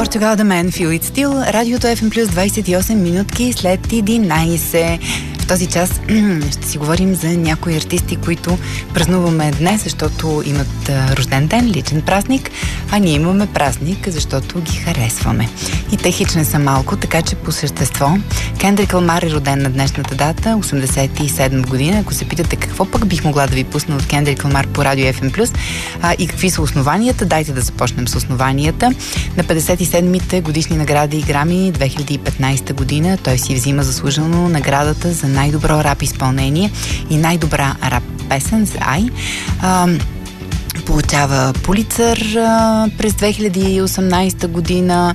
Portugal, The Man, Feel It Still, радиото FM плюс 28 минутки след 11. В този час ще си говорим за някои артисти, които празнуваме днес, защото имат рожден ден, личен празник, а ние имаме празник, защото ги харесваме. И те хич не са малко, така че по същество Кендрик Ламар е роден на днешната дата, 87 година. Ако се питате какво пък бих могла да ви пусна от Кендрик Ламар по радио FM+, и какви са основанията, дайте да започнем с основанията. На 57-те годишни награди Грами 2015 година той си взима заслужено наградата за най-добро рап изпълнение и най-добра рап песен за Ай. Получава Пулицър през 2018 година.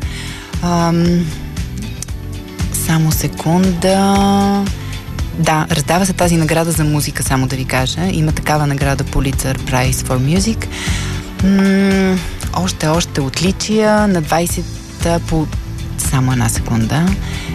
Само секунда. Да, раздава се тази награда за музика, само да ви кажа. Има такава награда Pulitzer Prize for Music. Още отличия на 20-та по... Само една секунда.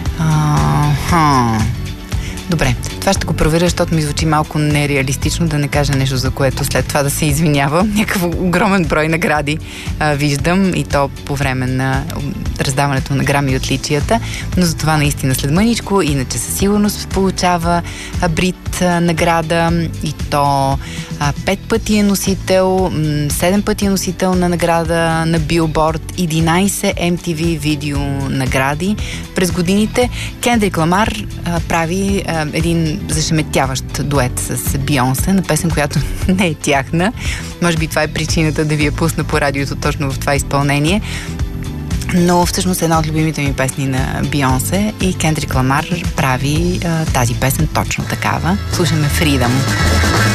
Добре, това ще го проверя, защото ми звучи малко нереалистично да не кажа нещо, за което след това да се извинявам. Някакъв огромен брой награди виждам и то по време на раздаването на Грами и отличията, но за това наистина след мъничко, иначе със сигурност получава Брит награда и то 5 пъти е носител, 7 пъти е носител на награда на Billboard, 11 MTV видео награди през годините. Кендрик Ламар прави един зашеметяващ дует с Бейонсе на песен, която не е тяхна. Може би това е причината да ви я пусна по радиото точно в това изпълнение. Но всъщност една от любимите ми песни на Бейонсе и Кендрик Ламар прави тази песен точно такава. Слушаме Freedom.